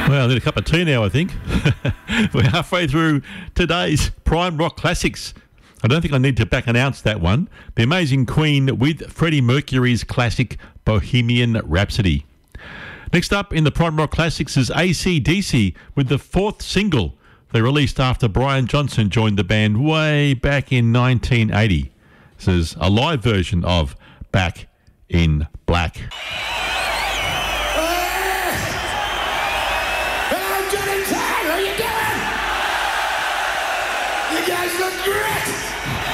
Well, I need a cup of tea now, I think. We're halfway through today's Prime Rock Classics. I don't think I need to back announce that one. The Amazing Queen with Freddie Mercury's classic Bohemian Rhapsody. Next up in the Prime Rock Classics is AC/DC with the fourth single they released after Brian Johnson joined the band way back in 1980. This is a live version of Back in Black. How you doing? You guys look great.